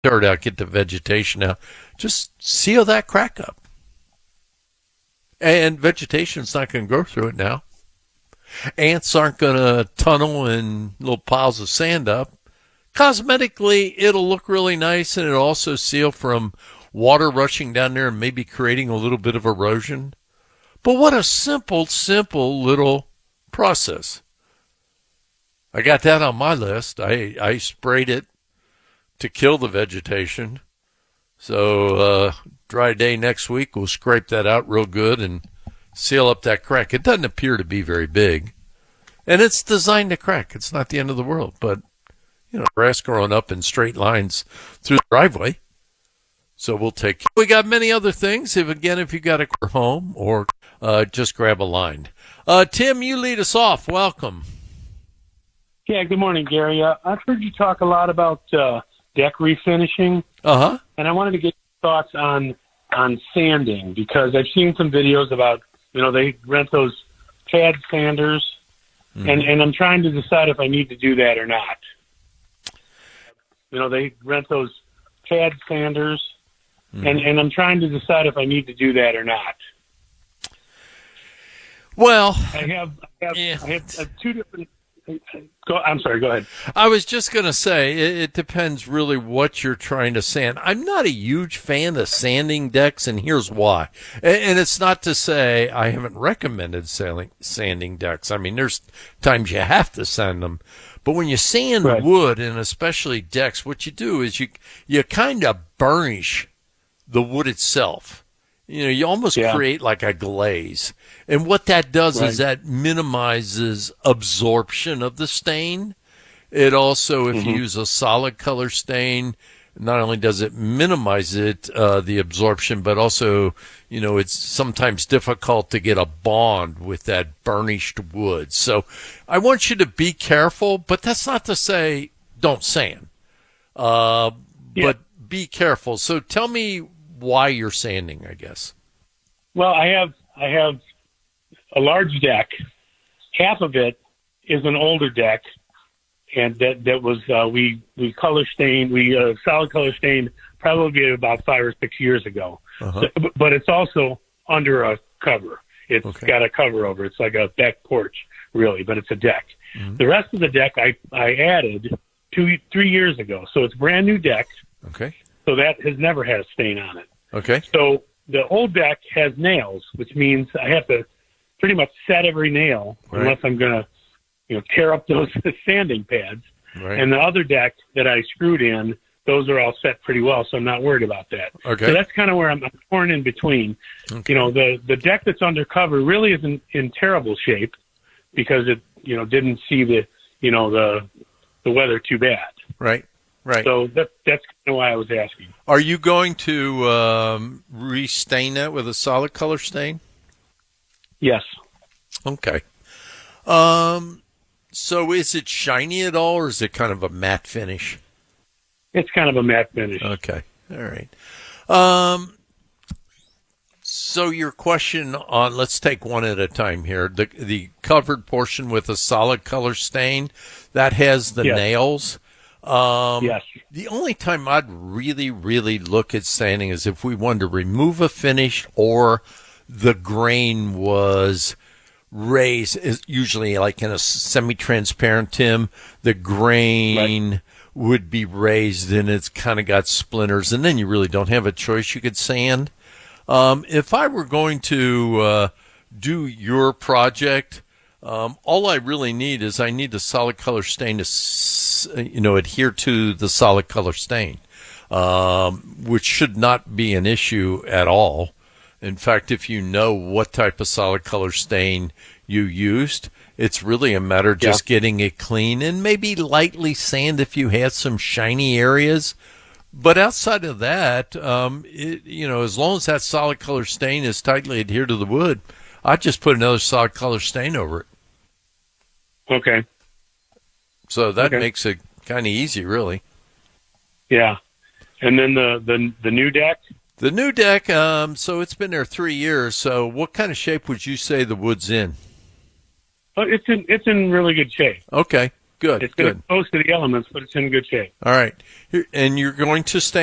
dirt out, get the vegetation out. Just seal that crack up. And vegetation's not going to grow through it now. Ants aren't going to tunnel in little piles of sand up. Cosmetically, it'll look really nice, and it'll also seal from water rushing down there and maybe creating a little bit of erosion. But what a simple little process. I got that on my list. I sprayed it to kill the vegetation. So dry day next week, we'll scrape that out real good and seal up that crack. It doesn't appear to be very big. And it's designed to crack. It's not the end of the world. But, grass growing up in straight lines through the driveway. So we'll take. We got many other things. If you got a home or just grab a line. Tim, you lead us off. Welcome. Yeah, good morning, Gary. I've heard you talk a lot about deck refinishing. Uh-huh. And I wanted to get your thoughts on sanding, because I've seen some videos about, they rent those pad sanders, and I'm trying to decide if I need to do that or not. They rent those pad sanders, and I'm trying to decide if I need to do that or not. Well, I have two different. I'm sorry, go ahead. I was just going to say, it depends really what you're trying to sand. I'm not a huge fan of sanding decks, and here's why. And it's not to say I haven't recommended sanding decks. I mean, there's times you have to sand them. But when you sand wood, and especially decks, what you do is you kind of burnish the wood itself. You almost create like a glaze. And what that does is that minimizes absorption of the stain. It also, if you use a solid color stain, not only does it minimize the absorption, but also, it's sometimes difficult to get a bond with that burnished wood. So I want you to be careful, but that's not to say don't sand. But be careful. So tell me why you're sanding, I guess. Well, I have a large deck. Half of it is an older deck, and that was we color stained, solid color stained probably about 5 or 6 years ago. So, but it's also under a cover. It's got a cover over. It's like a back porch, really, but it's a deck. The rest of the deck I added 3 years ago, so it's brand new deck. Okay. So that has never had a stain on it. Okay. So the old deck has nails, which means I have to pretty much set every nail unless I'm going to, tear up those sanding pads. Right. And the other deck that I screwed in, those are all set pretty well, so I'm not worried about that. Okay. So that's kind of where I'm torn in between. Okay. The deck that's undercover really isn't in terrible shape because it, didn't see the weather too bad. Right. Right. So that's kind of why I was asking. Are you going to restain that with a solid color stain? Yes. Okay. So is it shiny at all, or is it kind of a matte finish? It's kind of a matte finish. Okay. All right. So your question on, let's take one at a time here. The covered portion with a solid color stain, that has the nails. Yes. The only time I'd really look at sanding is if we wanted to remove a finish or the grain was raised, usually like in a semi-transparent Tim, the grain would be raised and it's kind of got splinters, and then you really don't have a choice. You could sand. If I were going to do your project, all I really need is I need the solid color stain to, adhere to the solid color stain, which should not be an issue at all. In fact, if you know what type of solid color stain you used, it's really a matter of just getting it clean and maybe lightly sand if you had some shiny areas. But outside of that, as long as that solid color stain is tightly adhered to the wood, I'd just put another solid color stain over it. Okay. So that makes it kind of easy, really. Yeah. And then the new deck? The new deck, so it's been there 3 years. So what kind of shape would you say the wood's in? It's in really good shape. Okay. Good, It's good. close to the elements, but it's in good shape. All right. And you're going to stay